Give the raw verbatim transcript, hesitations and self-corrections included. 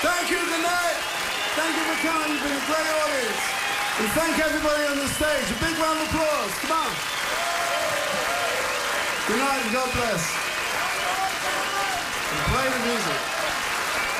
Thank you, good night. Thank you for coming. You've been a great audience. And thank everybody on the stage. A big round of applause. Come on. Good night and God bless. And play the music.